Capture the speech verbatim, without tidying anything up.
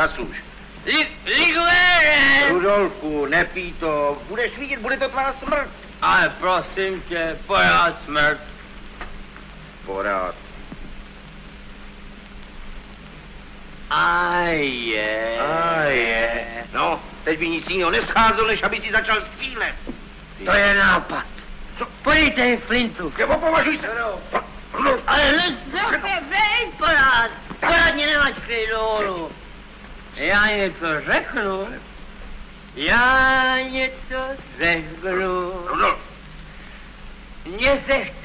Zasluž. Ligvére! Rudolfu, nepij to. Budeš vidět, bude to tvá smrt. Ale prosím tě, pořád smrt. Porád. A je. A je. No, teď by nic jiného nescházelo, než aby si začal střílet. To je nápad. Co? Podejte ji flintu. Nebo považuj se. No. Ale nezapěvej pořád. Pořádně nemáš dolů. Já něco řeknu. Já něco řeknu. Rudolf. Mně se chce